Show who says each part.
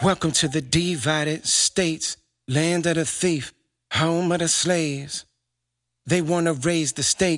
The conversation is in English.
Speaker 1: Welcome to the divided states, land of the thief, home of the slaves. They want to raise the stakes.